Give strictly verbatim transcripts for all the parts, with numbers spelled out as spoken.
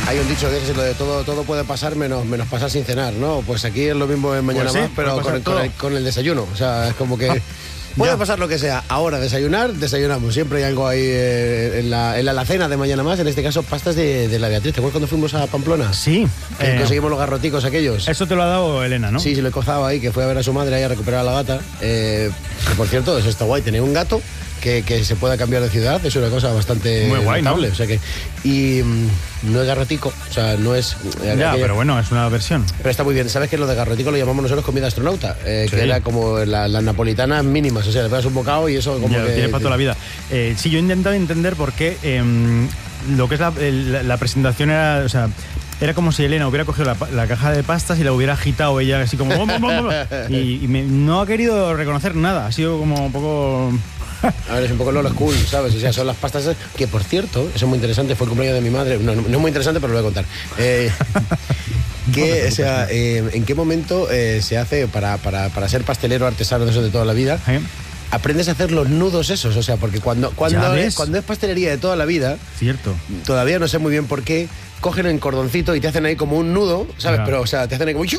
Hay un dicho que es lo de todo, todo puede pasar menos, menos pasar sin cenar, ¿no? Pues aquí es lo mismo en Mañana Pues sí, Más, pero con el, con, el, con el desayuno. O sea, es como que... Puede pasar lo que sea. Ahora, desayunar, desayunamos. Siempre hay algo ahí eh, en, la, en la alacena de Mañana Más. En este caso, pastas de, de la Beatriz. ¿Te acuerdas cuando fuimos a Pamplona? Sí. Que eh, conseguimos los garroticos aquellos. Eso te lo ha dado Elena, ¿no? Sí, sí, lo he cozado ahí, que fue a ver a su madre ahí a recuperar a la gata. Eh, que, por cierto, eso está guay. Tener un gato que, que se pueda cambiar de ciudad es una cosa bastante muy guay, notable. ¿no? O sea que, y mm, no es garrotico, o sea, no es... Eh, ya, aquella, pero bueno, es una versión. Pero está muy bien. ¿Sabes que lo de garrotico lo llamamos nosotros comida astronauta? Eh, sí. Que era como la, las napolitanas mínimas, o sea, le pegas un bocado y eso como ya, que... tiene para toda la vida. Eh, sí, yo he intentado entender por qué eh, lo que es la, el, la presentación era... O sea, era como si Elena hubiera cogido la, la caja de pastas y la hubiera agitado ella así como... y y me, no ha querido reconocer nada. Ha sido como un poco... A ver, es un poco Lola School, ¿sabes? O sea, son las pastas que, por cierto, eso es muy interesante, fue el cumpleaños de mi madre. No, no, no es muy interesante, pero lo voy a contar. Eh, que, o sea, eh, ¿en qué momento eh, se hace para, para, para ser pastelero artesano de eso de toda la vida? ¿Eh? Aprendes a hacer los nudos esos, o sea, porque cuando, cuando, es, cuando es pastelería de toda la vida... Cierto. Todavía no sé muy bien por qué cogen en cordoncito y te hacen ahí como un nudo, ¿sabes? Claro. Pero, o sea, te hacen ahí como...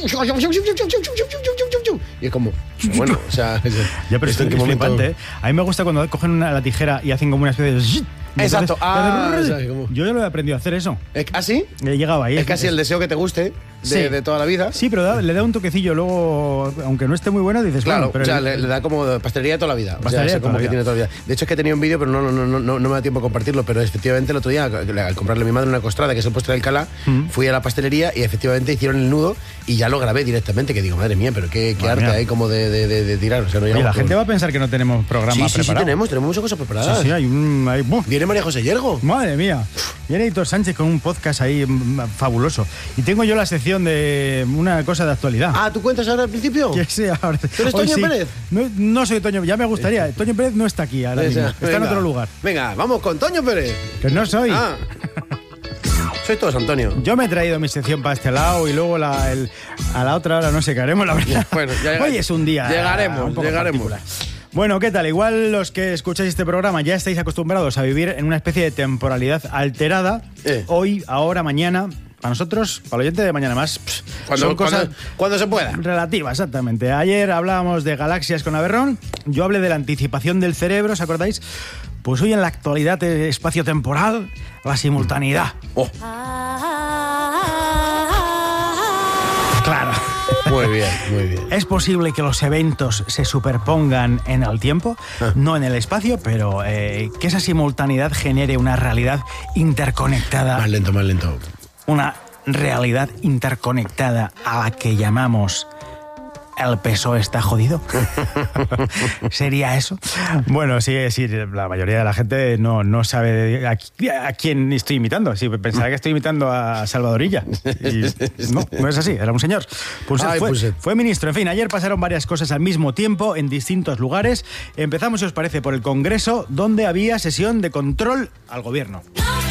Y es como, bueno, o sea... Ya, pero esto es flipante, ¿eh? A mí me gusta cuando cogen una, la tijera y hacen como una especie de... Exacto. Ah, yo ya lo he aprendido a hacer eso. ¿Ah, sí? He llegado ahí. Es casi el deseo que te guste de, sí. de toda la vida. Sí, pero da, le da un toquecillo luego, aunque no esté muy bueno, dices... Claro, bueno, pero o sea, el, le, le da como pastelería de toda la vida. Pastelería o sea, de toda como la que vida. Tiene toda la vida. De hecho, es que tenía un vídeo, pero no, no, no, no, no, no me da tiempo a compartirlo, pero efectivamente el otro día, al comprarle a mi madre una costrada, que es el postre de Alcalá, mm. fui a la pastelería y efectivamente hicieron el nudo y ya lo grabé directamente, que digo, madre mía, pero qué, qué arte hay como de, de, de, de tirar. O sea, no Oye, la gente va a pensar que no tenemos programa sí, sí, preparado. Sí, tenemos, tenemos muchas cosas preparadas. Sí, sí, hay un... Hay, uh. Viene María José Yergo. Madre mía. Viene Héctor Sánchez con un podcast ahí fabuloso. Y tengo yo la sección de una cosa de actualidad. Ah, ¿tú cuentas ahora al principio? Que sí, ahora. ¿Tú eres Toño sí. Pérez? No, no soy Toño, ya me gustaría. Este. Toño Pérez no está aquí ahora mismo. Está venga, en otro lugar. Venga, vamos con Toño Pérez. Que no soy. Ah. Soy todos Antonio. Yo me he traído mi sección para este lado y luego la, el, a la otra hora no sé qué haremos, la verdad. Bueno, ya, hoy es un día. Llegaremos, un poco llegaremos. particular. Bueno, ¿qué tal? Igual los que escucháis este programa ya estáis acostumbrados a vivir en una especie de temporalidad alterada. Eh. Hoy, ahora, mañana. Para nosotros, para el oyente de Mañana Más, pff, cuando, son cosas cuando, cuando se pueda. Relativas, exactamente. Ayer hablábamos de galaxias con Averrón, yo hablé de la anticipación del cerebro, ¿os acordáis? Pues hoy en la actualidad espacio-temporal, la simultaneidad. Oh. Claro. Muy bien, muy bien. ¿Es posible que los eventos se superpongan en el tiempo? Ah. No en el espacio, pero eh, que esa simultaneidad genere una realidad interconectada. Más lento, más lento. Una realidad interconectada a la que llamamos el P S O E está jodido. ¿Sería eso? Bueno, sí, sí, la mayoría de la gente no, no sabe a, a quién estoy imitando. Sí, pensará que estoy imitando a Salvadorilla. Y no, no es así, era un señor. Pues Ay, fue, pues fue ministro. En fin, ayer pasaron varias cosas al mismo tiempo en distintos lugares. Empezamos, si os parece, por el Congreso, donde había sesión de control al gobierno.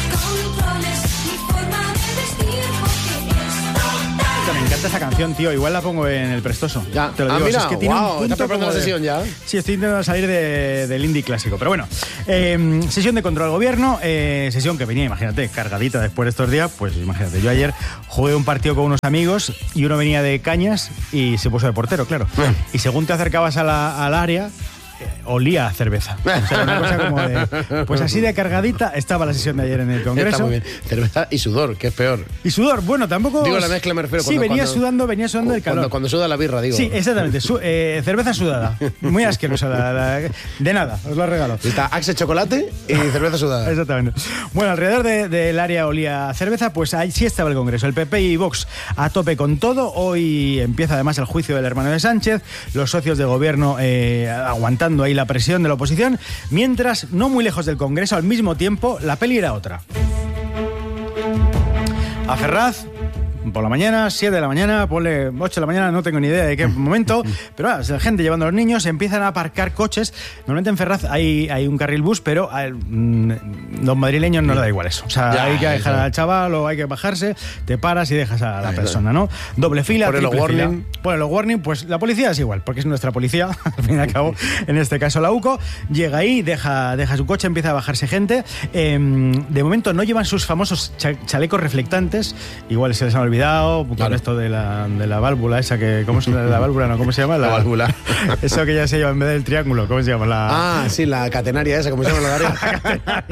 Me encanta esa canción, tío. Igual la pongo en el prestoso. Ya. Te lo digo. Ah, mira, es que tiene wow, un punto ¿estás preparando la de... sesión ya? Sí, estoy intentando salir de, del indie clásico. Pero bueno, eh, sesión de control al gobierno. Eh, sesión que venía, imagínate, cargadita después de estos días. Pues imagínate, yo ayer jugué un partido con unos amigos y uno venía de Cañas y se puso de portero, claro. Y según te acercabas a la, al área... olía a cerveza. O sea, una cosa como de... Pues así de cargadita estaba la sesión de ayer en el Congreso. Está muy bien. Cerveza y sudor, que es peor. Y sudor, bueno, tampoco... Digo, la mezcla me refiero. Sí, cuando, venía cuando, sudando, venía sudando el calor. Cuando, cuando suda la birra, digo. Sí, exactamente. Su, eh, cerveza sudada. Muy asquerosa. La, la, de nada, os lo regalo. Está Axe chocolate y cerveza sudada. Exactamente. Bueno, alrededor del de, de área olía a cerveza, pues ahí sí estaba el Congreso. El P P y Vox a tope con todo. Hoy empieza además el juicio del hermano de Sánchez. Los socios de gobierno eh, aguantando ahí la presión de la oposición, mientras, no muy lejos del Congreso, al mismo tiempo, la peli era otra. A Ferraz, por la mañana, siete de la mañana, ponle ocho de la mañana, no tengo ni idea de qué momento, pero ah, la gente llevando a los niños, empiezan a aparcar coches. Normalmente en Ferraz hay, hay un carril bus, pero a los madrileños no le da igual eso. O sea, ya, hay que dejar eso al chaval o hay que bajarse, te paras y dejas a la Ay, persona, ¿no? Doble fila, Ponelo triple warning. fila. Ponelo warning, pues la policía es igual, porque es nuestra policía, al fin y al cabo, en este caso la UCO, llega ahí, deja, deja su coche, empieza a bajarse gente. Eh, de momento no llevan sus famosos chalecos reflectantes, igual se les han olvidado, con claro. esto de la, de la válvula esa que... ¿Cómo se llama? La válvula, ¿no? ¿Cómo se llama? La, la válvula. Eso que ya se lleva en vez del triángulo, ¿cómo se llama? La... Ah, sí, la catenaria esa, ¿cómo se llama? La,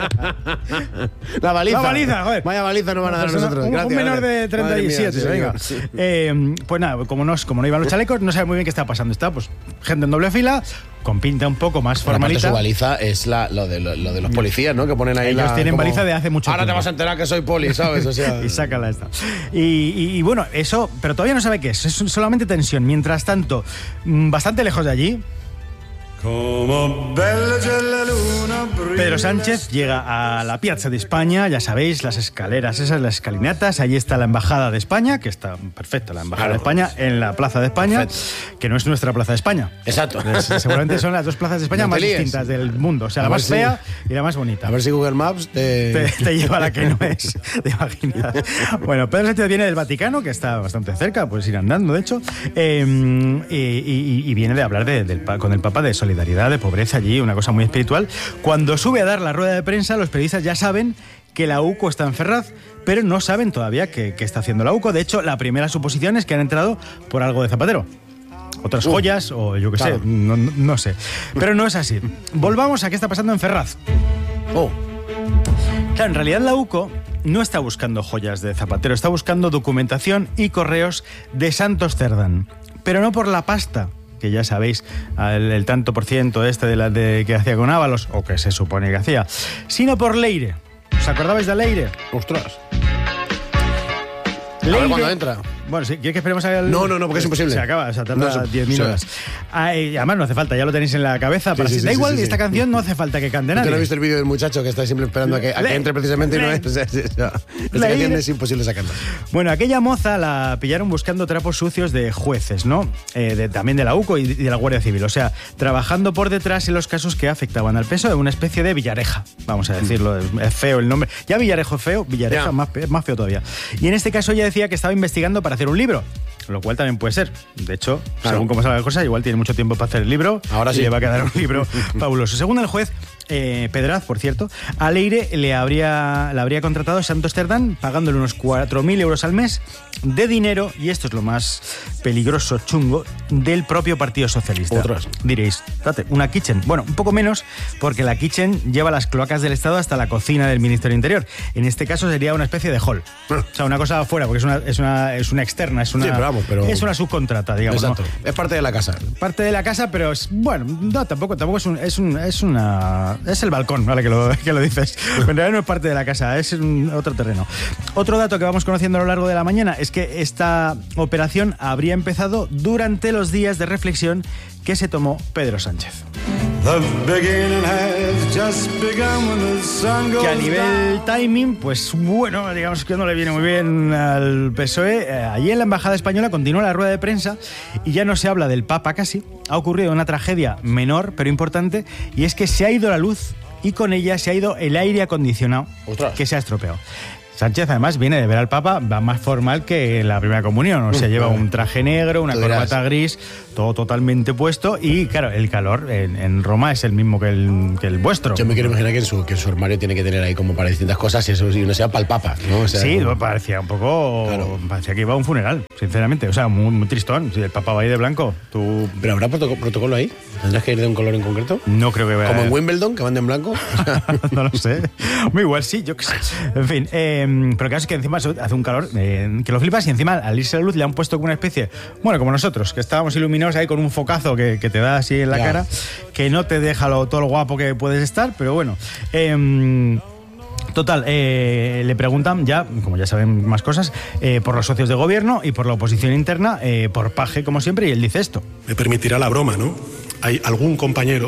la baliza. La baliza, joder. Vaya baliza nos van a dar nosotros. Un, Gracias, un menor gracias. de treinta y siete, mía, sí, venga. Sí. Eh, pues nada, como no, como no iban los chalecos, no sabe muy bien qué está pasando. Está, pues, gente en doble fila, con pinta un poco más formalita. Su baliza es la, lo, de, lo, lo de los policías, ¿no? Que ponen ahí Ellos la, tienen como, baliza de hace mucho ahora tiempo. Ahora te vas a enterar que soy poli, ¿sabes? O sea... y sácala esta. Y, y, y bueno, eso, pero todavía no sabe qué es. Es solamente tensión. Mientras tanto, bastante lejos de allí, Como bella luna Pedro Sánchez llega a la Piazza de España, ya sabéis, las escaleras, esas, las escalinatas. Allí está la Embajada de España, que está perfecta, la Embajada claro, de España en la Plaza de España, perfecto. Que no es nuestra Plaza de España. Exacto. Es, seguramente son las dos plazas de España no más líes. distintas del mundo. O sea, a la más si, fea y la más bonita. A ver si Google Maps te... Te, te lleva a la que no es. ¿Te imaginas? Bueno, Pedro Sánchez viene del Vaticano, que está bastante cerca, puedes ir andando, de hecho, eh, y, y, y viene de hablar de, del, con el Papa de solidaridad, de pobreza allí, una cosa muy espiritual. Cuando sube a dar la rueda de prensa, los periodistas ya saben que la UCO está en Ferraz, pero no saben todavía qué, qué está haciendo la UCO. De hecho, la primera suposición es que han entrado por algo de Zapatero. Otras uh, joyas o yo qué claro. sé, no, no, no sé. Pero no es así. Volvamos a qué está pasando en Ferraz. Oh. Claro, en realidad la UCO no está buscando joyas de Zapatero, está buscando documentación y correos de Santos Cerdán. Pero no por la pasta, que ya sabéis, el, el tanto por ciento este de la de, que hacía con Ábalos, o que se supone que hacía, sino por Leire. ¿Os acordabais de Leire? ¡Ostras! Leire, a ver cuándo entra. Bueno, sí, ¿quieres que esperemos a el... No, no, no, porque es imposible. Se acaba, o sea, tarda diez mil horas. Ah, además no hace falta, ya lo tenéis en la cabeza. Sí, para sí, si, sí, da igual, sí, sí, esta sí. canción no hace falta que cante nadie. Yo no he visto el vídeo del muchacho que está siempre esperando a que, a que entre precisamente y no es. O sea, esta canción es imposible sacarla. Bueno, aquella moza la pillaron buscando trapos sucios de jueces, ¿no? Eh, de, también de la UCO y de la Guardia Civil. O sea, trabajando por detrás en los casos que afectaban al P S O E, una especie de Villareja, vamos a decirlo. Es feo el nombre. Ya Villarejo es feo, Villareja yeah. más, más feo todavía. Y en este caso ella decía que estaba investigando para hacer un libro. Lo cual también puede ser. De hecho, claro. según cómo salga la cosa, igual tiene mucho tiempo para hacer el libro. Ahora sí. Y le va a quedar un libro fabuloso. Según el juez, eh, Pedraz, por cierto, a Leire le habría, le habría contratado Santos Cerdán pagándole unos cuatro mil euros al mes de dinero, y esto es lo más peligroso, chungo, del propio Partido Socialista. Otras. Diréis, date, una kitchen. Bueno, un poco menos, porque la kitchen lleva las cloacas del Estado hasta la cocina del Ministerio del Interior. En este caso sería una especie de hall. O sea, una cosa afuera, porque es una, es una, es una externa, es una, sí, pero vamos, pero... es una subcontrata, digamos. Exacto. ¿no? Es parte de la casa. Parte de la casa, pero es, bueno, no, tampoco, tampoco es un, es un, es una, es el balcón, vale, que lo, que lo dices. En realidad no es parte de la casa, es un, otro terreno. Otro dato que vamos conociendo a lo largo de la mañana es que esta operación habría empezado durante los días de reflexión que se tomó Pedro Sánchez. Que a nivel timing, pues bueno, digamos que no le viene muy bien al P S O E. Eh, allí en la Embajada Española continúa la rueda de prensa y ya no se habla del Papa casi. Ha ocurrido una tragedia menor pero importante, y es que se ha ido la luz y con ella se ha ido el aire acondicionado. ¡Ostras! Que se ha estropeado. Sánchez además viene de ver al Papa, va más formal que la primera comunión, o sea, uh, lleva un traje negro, una corbata gris, todo totalmente puesto, y claro, el calor en, en Roma es el mismo que el, que el vuestro. Yo me quiero imaginar que en, su, que en su armario tiene que tener ahí como para distintas cosas, y eso y no sea para el Papa, ¿no? O sea, sí, como... parecía un poco, claro. parecía que iba a un funeral, sinceramente, o sea, muy, muy tristón. Si el Papa va ahí de blanco, tú... ¿Pero habrá protocolo ahí? ¿Tendrás que ir de un color en concreto? No creo que vaya. ¿Como en Wimbledon, que van de en blanco? No lo sé. Muy igual sí, yo qué sé. En fin, eh, pero claro, es que encima hace un calor eh, que lo flipas, y encima al irse la luz le han puesto como una especie, bueno, como nosotros, que estábamos iluminados ahí con un focazo que, que te da así en la ya. cara, que no te deja lo, todo lo guapo que puedes estar, pero bueno. Eh, Total, eh, le preguntan ya, como ya saben más cosas, eh, por los socios de gobierno y por la oposición interna, eh, por Paje, como siempre, y él dice esto. Me permitirá la broma, ¿no? Hay algún compañero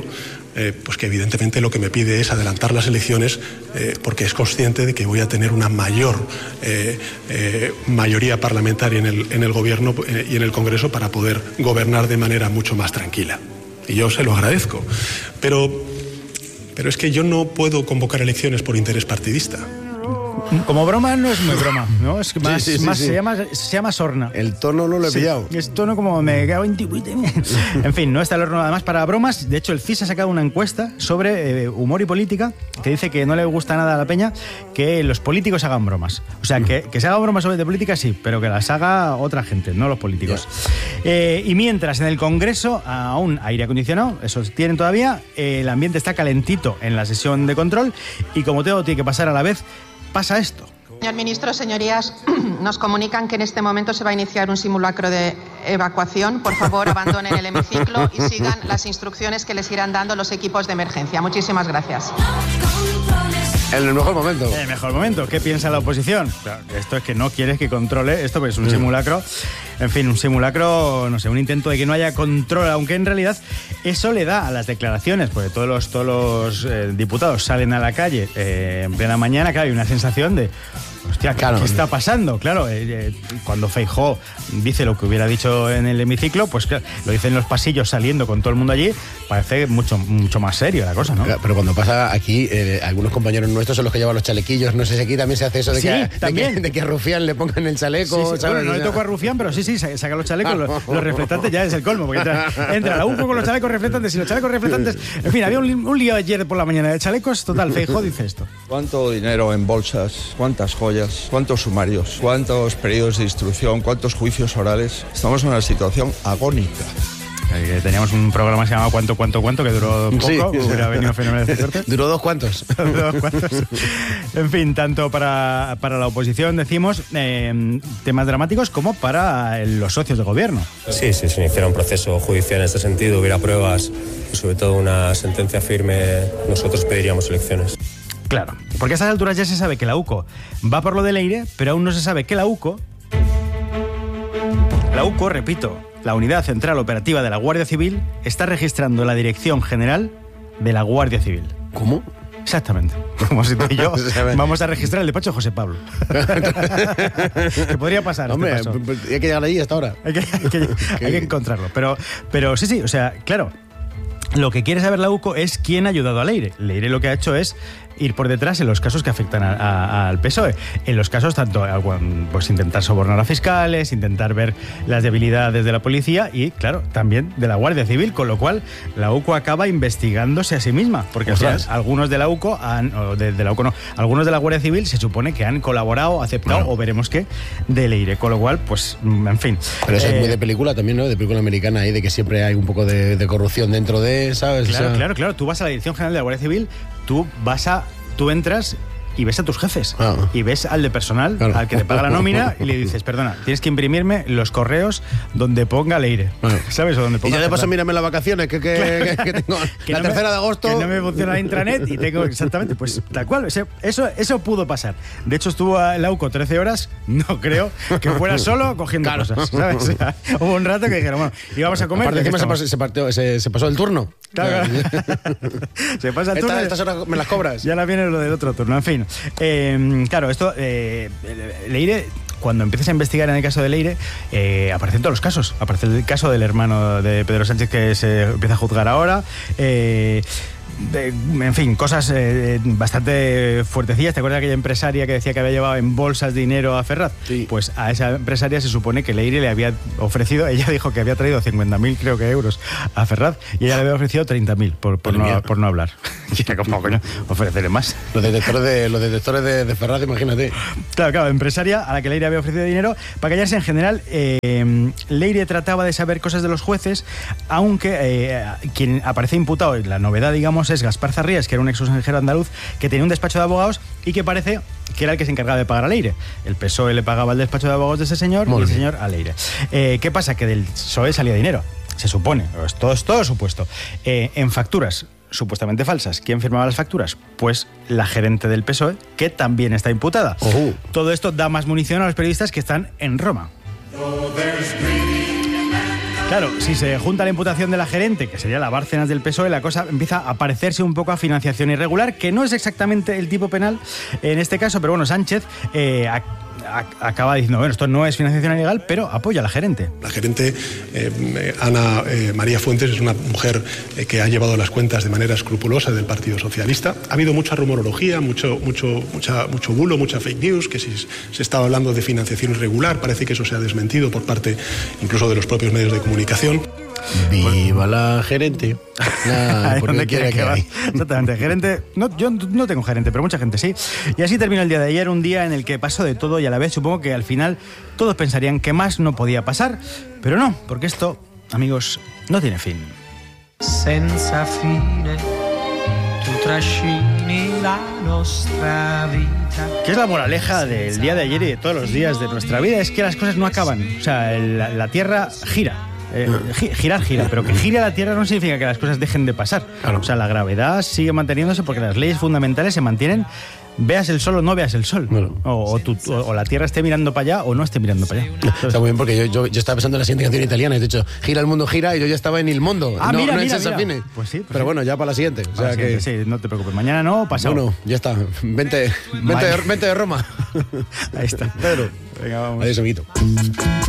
eh, pues que evidentemente lo que me pide es adelantar las elecciones eh, porque es consciente de que voy a tener una mayor eh, eh, mayoría parlamentaria en el, en el Gobierno eh, y en el Congreso para poder gobernar de manera mucho más tranquila. Y yo se lo agradezco. Pero, pero es que yo no puedo convocar elecciones por interés partidista. Como broma no es muy broma, ¿no? Es más, Sí, sí, sí, más sí. Se, llama, se llama sorna. El tono no lo he Sí, pillado. es tono como me cago en ti. En fin, no está el horno además para bromas. De hecho, el C I S ha sacado una encuesta sobre eh, humor y política que dice que no le gusta nada a la peña que los políticos hagan bromas. O sea, que, que se hagan bromas sobre de política sí, pero que las haga otra gente, no los políticos. Eh, y mientras en el Congreso aún aire acondicionado, eso tienen todavía, eh, el ambiente está calentito en la sesión de control y como todo tiene que pasar a la vez, pasa esto. Señor ministro, señorías, nos comunican que en este momento se va a iniciar un simulacro de evacuación. Por favor, abandonen el hemiciclo y sigan las instrucciones que les irán dando los equipos de emergencia. Muchísimas gracias. En el mejor momento. En el mejor momento. ¿Qué piensa la oposición? Claro, esto es que no quieres que controle esto, pues es un mm. simulacro. En fin, un simulacro, no sé, un intento de que no haya control, aunque en realidad eso le da a las declaraciones, porque todos los, todos los eh, diputados salen a la calle eh, en plena mañana, claro, hay una sensación de... Hostia, ¿qué, claro, ¿qué está pasando? Claro, eh, eh, cuando Feijóo dice lo que hubiera dicho en el hemiciclo, pues claro, lo dice en los pasillos saliendo con todo el mundo allí, parece mucho, mucho más serio la cosa, ¿no? Claro, pero cuando pasa aquí, eh, algunos compañeros nuestros son los que llevan los chalequillos, no sé si aquí también se hace eso de, sí, que, también. De, que, de que a Rufián le pongan el chaleco. Sí, sí. ¿sabes? Bueno, no le tocó a Rufián, pero sí, sí, saca los chalecos, los, los reflectantes ya es el colmo, porque entra, entra la U C O con los chalecos reflectantes y los chalecos reflectantes, en fin, había un, un lío ayer por la mañana de chalecos, total, Feijóo dice esto. ¿Cuánto dinero en bolsas? ¿Cuántas joyas? ¿Cuántos sumarios? ¿Cuántos periodos de instrucción? ¿Cuántos juicios orales? Estamos en una situación agónica. Eh, teníamos un programa que se llamaba Cuánto, Cuánto, Cuánto, que duró poco, sí, hubiera venido fenómeno de suerte. Duró dos cuantos. Duró dos cuantos. En fin, tanto para, para la oposición, decimos, eh, temas dramáticos como para los socios de gobierno. Sí, sí, si iniciara un proceso judicial en este sentido, hubiera pruebas, sobre todo una sentencia firme, nosotros pediríamos elecciones. Claro, porque a estas alturas ya se sabe que la U C O va por lo del Leire, pero aún no se sabe que la U C O, la U C O, repito, la Unidad Central Operativa de la Guardia Civil, está registrando la Dirección General de la Guardia Civil. ¿Cómo? Exactamente. Como si tú y yo vamos a registrar el despacho de José Pablo. Que podría pasar. Hombre, este paso. Hay que llegar allí hasta ahora. Hay que, hay que, hay que encontrarlo. Pero, pero sí, sí, o sea, claro. Lo que quiere saber la U C O es quién ha ayudado a Leire. Leire lo que ha hecho es ir por detrás en los casos que afectan a, a, al P S O E. En los casos tanto pues intentar sobornar a fiscales, intentar ver las debilidades de la policía y, claro, también de la Guardia Civil, con lo cual la U C O acaba investigándose a sí misma, porque o sea, algunos de la U C O han, o de, de la U C O no, algunos de la Guardia Civil se supone que han colaborado, aceptado, bueno, o veremos qué, de Leire, con lo cual, pues, en fin. Pero eso eh, es muy de película también, ¿no? De película americana ahí, de que siempre hay un poco de, de corrupción dentro de, ¿sabes? Claro, o sea... claro, claro. Tú vas a la Dirección General de la Guardia Civil, tú vas a, tú entras y ves a tus jefes, ah. y ves al de personal, claro, al que te paga la nómina, y le dices, perdona, tienes que imprimirme los correos donde ponga Leire, bueno, ¿sabes? O donde ponga. Y yo de paso mírame las vacaciones, que, que, claro, que, que tengo que la no tercera me, de agosto. Que no me funciona la intranet y tengo exactamente, pues tal cual, eso, eso pudo pasar. De hecho, estuvo en la U C O trece horas, no creo que fuera solo cogiendo claro. cosas, ¿sabes? O sea, hubo un rato que dijeron, bueno, íbamos a comer. Aparte, encima se pasó, se, partió, se, se pasó el turno. Claro, se pasa el turno. Esta, estas horas me las cobras. Ya la viene lo del otro turno, en fin. Eh, claro, esto, eh, Leire, cuando empiezas a investigar en el caso de Leire, eh, aparecen todos los casos. Aparece el caso del hermano de Pedro Sánchez que se empieza a juzgar ahora. Eh, De, en fin, cosas eh, bastante fuertecillas. ¿Te acuerdas de aquella empresaria que decía que había llevado en bolsas dinero a Ferraz? Sí. Pues a esa empresaria se supone que Leire le había ofrecido, ella dijo que había traído cincuenta mil, creo que euros a Ferraz, y ella le había ofrecido treinta mil por, por, no, por no hablar. Y era como, coño, ofrecerle más. Los detectores de, los detectores de, de Ferraz, imagínate. Claro, claro, empresaria a la que Leire había ofrecido dinero para callarse. En general, eh, Leire trataba de saber cosas de los jueces, aunque eh, quien aparece imputado, la novedad, digamos, es Gaspar Zarrías, que era un ex consejero andaluz que tenía un despacho de abogados y que parece que era el que se encargaba de pagar a Leire. El P S O E le pagaba el despacho de abogados de ese señor Muy y bien. el señor a Leire. Eh, ¿Qué pasa? Que del P S O E salía dinero, se supone, es todo, es todo supuesto, eh, en facturas supuestamente falsas. ¿Quién firmaba las facturas? Pues la gerente del P S O E, que también está imputada. Uh-huh. Todo esto da más munición a los periodistas que están en Roma. Claro, si se junta la imputación de la gerente, que sería la Bárcenas del P S O E, la cosa empieza a parecerse un poco a financiación irregular, que no es exactamente el tipo penal en este caso, pero bueno, Sánchez eh, a, a, acaba diciendo, bueno, esto no es financiación ilegal, pero apoya a la gerente. La gerente, eh, Ana eh, María Fuentes, es una mujer eh, que ha llevado las cuentas de manera escrupulosa del Partido Socialista. Ha habido mucha rumorología, mucho, mucho, mucha, mucho bulo, mucha fake news, que si se estaba hablando de financiación irregular, parece que eso se ha desmentido por parte incluso de los propios medios de comunicación. Viva la gerente. La, Ahí donde quiera que va. Exactamente, gerente. No, yo no tengo gerente, pero mucha gente sí. Y así terminó el día de ayer, un día en el que pasó de todo y a la vez supongo que al final todos pensarían que más no podía pasar, pero no, porque esto, amigos, no tiene fin. Senza fine, tu trascini la nostra vita. ¿Qué es la moraleja del día de ayer y de todos los días de nuestra vida? Es que las cosas no acaban. O sea, el, la, la Tierra gira. Eh, girar, gira, pero que gire la Tierra no significa que las cosas dejen de pasar. Claro. O sea, la gravedad sigue manteniéndose porque las leyes fundamentales se mantienen, veas el sol o no veas el sol. Bueno, o, o, tu, o, o la Tierra esté mirando para allá o no esté mirando para allá. Entonces, está muy bien porque yo, yo, yo estaba pensando en la siguiente canción italiana. De hecho, gira el mundo, gira, y yo ya estaba en Il Mondo. Ah, no, mira, no mira, en Sensafine. Pues sí, pues pero sí. Bueno, ya para la siguiente. O sea para que... Sí, no te preocupes. Mañana no, pasado. Bueno, ya está. Vente, vente, de, vente de Roma. Ahí está. Pedro. Venga, vamos. Adiós, amiguito.